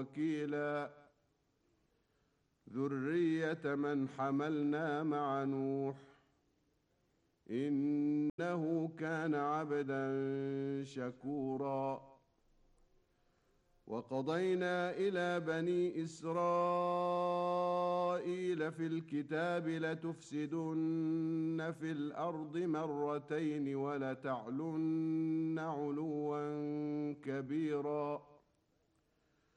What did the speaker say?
وكيلا ذرية من حملنا مع نوح إنه كان عبدا شكورا وقضينا إلى بني إسرائيل في الكتاب لتفسدن في الأرض مرتين ولتعلن علوا كبيرا